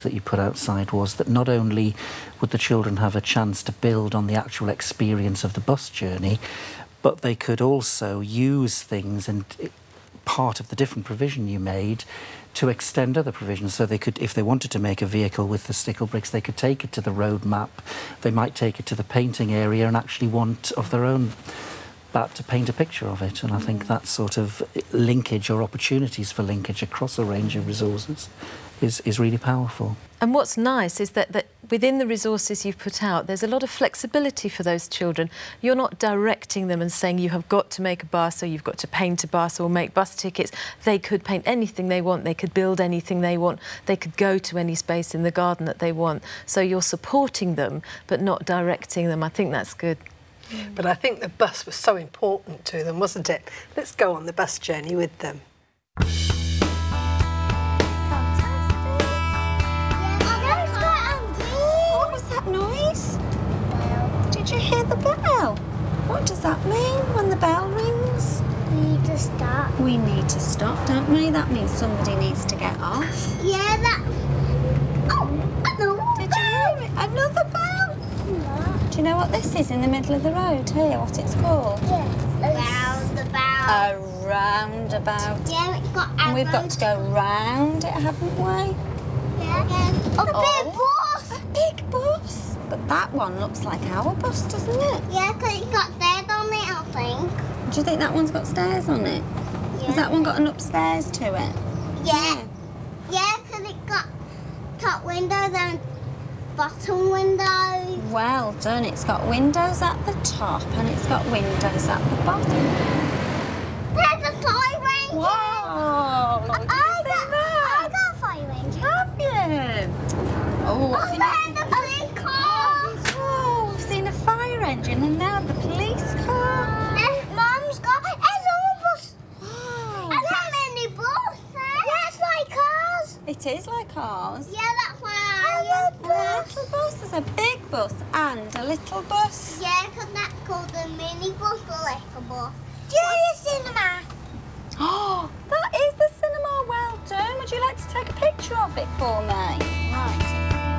that you put outside was that not only would the children have a chance to build on the actual experience of the bus journey, but they could also use things and part of the different provision you made to extend other provisions. So they could, if they wanted to make a vehicle with the stickle bricks, they could take it to the road map, they might take it to the painting area and actually want of their own but to paint a picture of it. And I think that sort of linkage or opportunities for linkage across a range of resources is really powerful. And what's nice is that within the resources you've put out, there's a lot of flexibility for those children. You're not directing them and saying you have got to make a bus or you've got to paint a bus or make bus tickets. They could paint anything they want, they could build anything they want, they could go to any space in the garden that they want. So you're supporting them but not directing them. I think that's good. But I think the bus was so important to them, wasn't it? Let's go on the bus journey with them. What was that noise? Did you hear the bell? What does that mean when the bell rings? We need to stop. We need to stop, don't we? That means somebody needs to get off. Yeah, that... Oh, another Did you hear it? Another bell? Do you know what this is in the middle of the road here, what it's called? Yeah. Roundabout. A roundabout. Yeah, it's got And we've got to go round it, haven't we? Yeah. A big bus. A big bus. But that one looks like our bus, doesn't it? Yeah, because it's got stairs on it, I think. Do you think that one's got stairs on it? Yeah. Has that one got an upstairs to it? Yeah. Yeah, because it's got top windows and bottom windows. Well done. It's got windows at the top and it's got windows at the bottom. There's a fire ranger. Whoa! Look, I got a fire ranger. Have you? Oh, what's in there's the police car. Oh, we've seen a fire engine and now the police car. Mum's got a bus. Wow. And how many buses? Yeah, it's like cars. It is like ours. Yeah, that's why A little bus. There's a big bus and a little bus. Yeah, because that's called a mini bus or little bus. Yeah, cinema. Oh, that is the cinema. Well done. Would you like to take a picture of it for me? Right.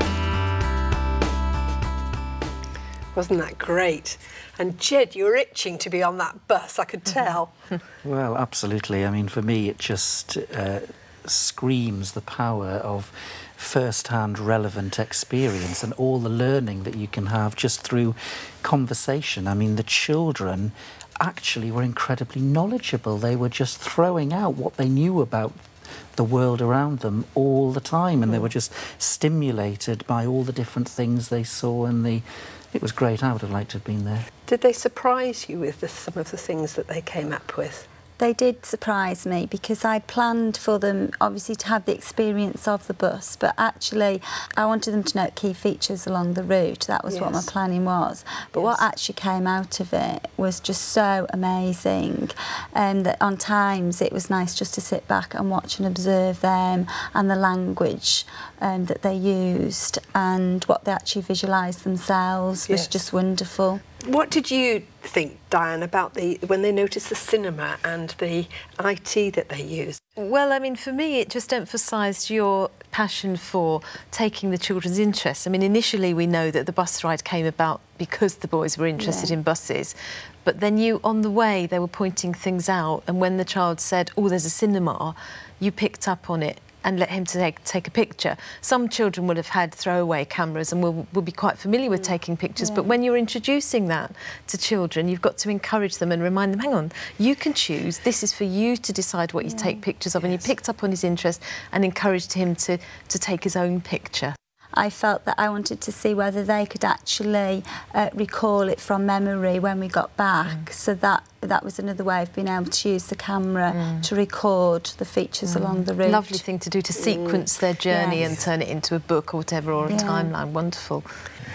Wasn't that great? And Jed, you were itching to be on that bus, I could tell. Well, absolutely. I mean, for me, it just screams the power of first-hand relevant experience and all the learning that you can have just through conversation. I mean, the children actually were incredibly knowledgeable. They were just throwing out what they knew about the world around them all the time, and they were just stimulated by all the different things they saw, and it was great. I would have liked to have been there. Did they surprise you with some of the things that they came up with? They did surprise me because I'd planned for them, obviously, to have the experience of the bus, but actually I wanted them to note key features along the route. That was what my planning was. But what actually came out of it was just so amazing, that on times it was nice just to sit back and watch and observe them and the language that they used and what they actually visualised themselves was just wonderful. What did you think, Diane, about when they noticed the cinema and the IT that they used? Well, I mean, for me, it just emphasised your passion for taking the children's interest. I mean, initially we know that the bus ride came about because the boys were interested in buses, but then on the way, they were pointing things out, and when the child said, oh, there's a cinema, you picked up on it and let him take a picture. Some children would have had throwaway cameras and will be quite familiar with taking pictures, but when you're introducing that to children, you've got to encourage them and remind them, hang on, you can choose, this is for you to decide what you take pictures of, and you picked up on his interest and encouraged him to take his own picture. I felt that I wanted to see whether they could actually recall it from memory when we got back. So that was another way of being able to use the camera to record the features along the route. Lovely thing to do, to sequence their journey and turn it into a book or whatever, or a timeline. Wonderful.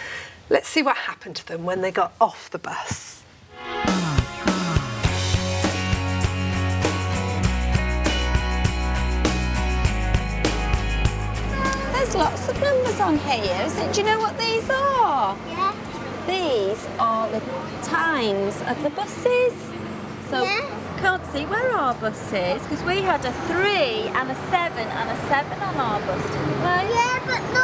Let's see what happened to them when they got off the bus. There's lots of numbers on here. Do you know what these are? Yeah. These are the times of the buses. So can't see where our bus is because we had a 3 and a 7 and a 7 on our bus, didn't we? Yeah, but no,